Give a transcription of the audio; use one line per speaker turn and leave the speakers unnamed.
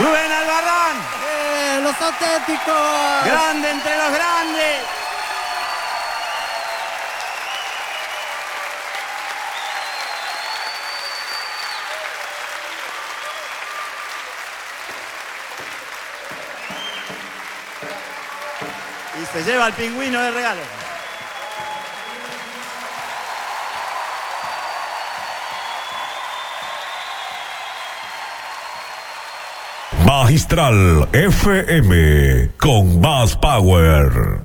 Rubén Albarrán.
Los auténticos.
Grande entre los grandes. Y se lleva el pingüino de regalo.
Magistral FM con más power.